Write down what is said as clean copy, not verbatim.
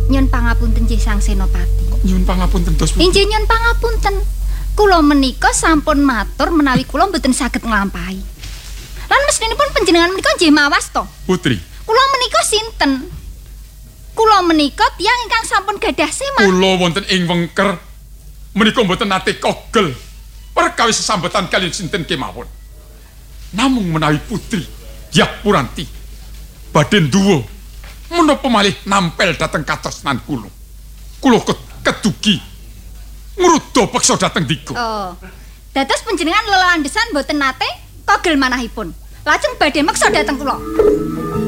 Nyun pangapunten nggih Sang Senopati. Nyun pangapunten dos Putri. Inggih nyun pangapunten. Kula menika sampun matur menawi kula mboten saged nglampahi. Lan mestinipun panjenengan menika nggih mawas to. Putri. Kula menika sinten? Kula menika tiyang ingkang sampun gadah semah. Kula wonten ing wengker menika mboten nate kogel perkawis sesambetan kaliyan sinten kemawon. Namung menawi Putri Yak Puranti badhe nduwa menapa malih nampel dhateng katresnan kula. Kula kedugi ngruda peksa dhateng diga. Oh. Dados panjenengan lelandesan mboten nate kogel manahipun. Lajeng badhe meksa dhateng kula.